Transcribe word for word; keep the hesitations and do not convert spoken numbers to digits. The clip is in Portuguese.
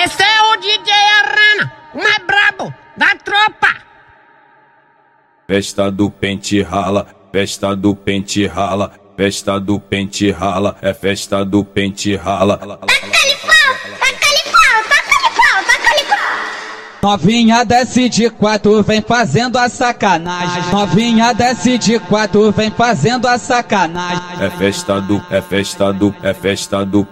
Esse é o D J Arana, o mais brabo da tropa. Festa do pente rala, festa do pente rala, festa do pente rala, é festa do pente rala. Taca-lhe pau, taca-lhe pau, taca-lhe pau, taca-lhe pau. Novinha desce de quatro, vem fazendo a sacanagem. Novinha desce de quatro, vem fazendo a sacanagem. É festa do, é festa do, é festa do